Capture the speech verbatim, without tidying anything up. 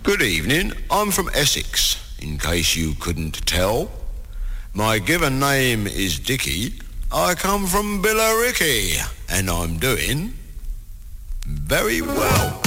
Good evening, I'm from Essex, in case you couldn't tell. My given name is Dickie, I come from Billericay, and I'm doing very well.